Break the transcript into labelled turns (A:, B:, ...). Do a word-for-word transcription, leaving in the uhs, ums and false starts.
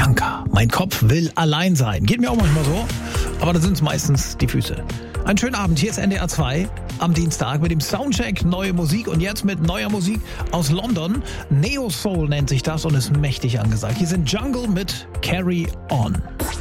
A: Bianca, mein Kopf will allein sein. Geht mir auch manchmal so, aber da sind es meistens die Füße. Einen schönen Abend, hier ist N D R zwei am Dienstag mit dem Soundcheck, neue Musik und jetzt mit neuer Musik aus London. Neo Soul nennt sich das und ist mächtig angesagt. Hier sind Jungle mit Carry On.